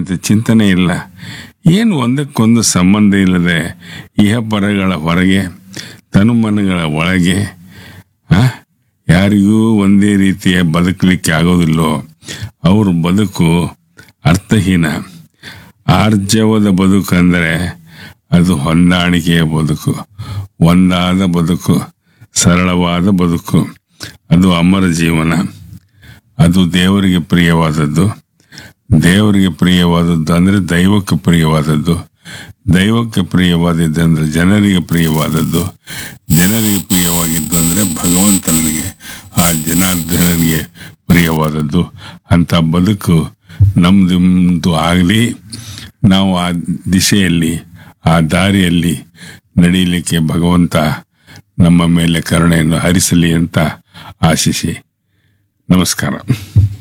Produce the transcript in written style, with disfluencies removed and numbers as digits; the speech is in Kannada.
ಅಂತ ಚಿಂತನೆ ಇಲ್ಲ. ಏನು ಒಂದಕ್ಕೊಂದು ಸಂಬಂಧ ಇಲ್ಲದೆ ಇಹಪರಗಳ ಹೊರಗೆ ತನುಮನಗಳ ಒಳಗೆ ಯಾರಿಗೂ ಒಂದೇ ರೀತಿಯ ಬದುಕಲಿಕ್ಕೆ ಆಗೋದಿಲ್ಲೋ ಅವ್ರ ಬದುಕು ಅರ್ಥಹೀನ. ಆರ್ಜವದ ಬದುಕು ಅಂದರೆ ಅದು ಹೊಂದಾಣಿಕೆಯ ಬದುಕು, ಒಂದಾದ ಬದುಕು, ಸರಳವಾದ ಬದುಕು. ಅದು ಅಮರ ಜೀವನ. ಅದು ದೇವರಿಗೆ ಪ್ರಿಯವಾದದ್ದು. ದೇವರಿಗೆ ಪ್ರಿಯವಾದದ್ದು ಅಂದರೆ ದೈವಕ್ಕೆ ಪ್ರಿಯವಾದದ್ದು. ದೈವಕ್ಕೆ ಪ್ರಿಯವಾದದ್ದು ಜನರಿಗೆ ಪ್ರಿಯವಾದದ್ದು. ಜನರಿಗೆ ಪ್ರಿಯವಾಗಿದ್ದು ಅಂದರೆ ಭಗವಂತನಿಗೆ, ಆ ಜನಾರ್ದನಿಗೆ ಪ್ರಿಯವಾದದ್ದು. ಅಂಥ ಬದುಕು ನಮ್ದು ಆಗಲಿ. ನಾವು ಆ ದಿಶೆಯಲ್ಲಿ, ಆ ದಾರಿಯಲ್ಲಿ ನಡೀಲಿಕ್ಕೆ ಭಗವಂತ ನಮ್ಮ ಮೇಲೆ ಕರುಣೆಯನ್ನು ಹರಿಸಲಿ ಅಂತ ಆಶಿಸಿ ನಮಸ್ಕಾರ.